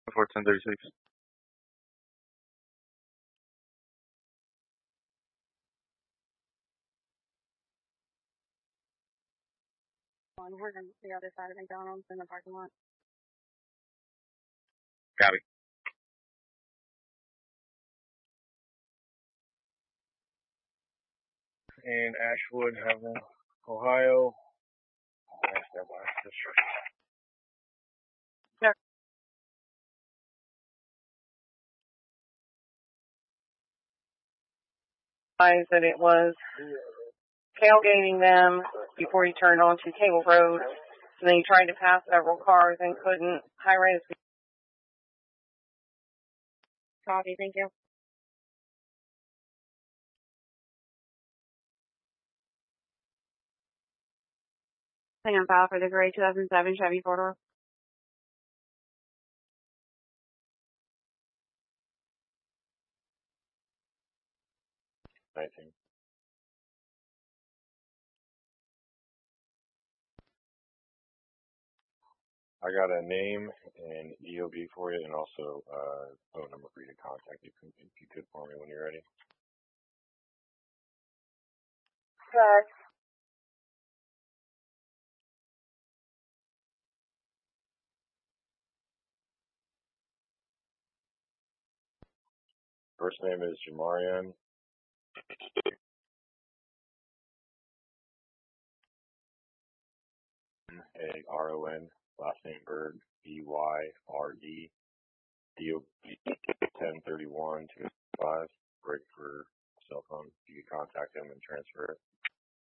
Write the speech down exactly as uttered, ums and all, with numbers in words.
Before ten thirty-six. On we're on the other side of McDonald's in the parking lot. Copy. And Ashwood, Heaven, Ohio. Yep. That it was tailgating them before he turned onto Cable Road. And then he tried to pass several cars and couldn't. High rise. Copy, thank you. Hang on file for the gray two thousand seven Chevy four-door. nineteen. I got a name and E O B for you, and also uh, phone number for you to contact you if you could for me when you're ready. Good. First name is Jamarian. A R O N. Last name Bird. B Y R D. D O B ten thirty-one two five. Break for cell phone. You can contact him and transfer it.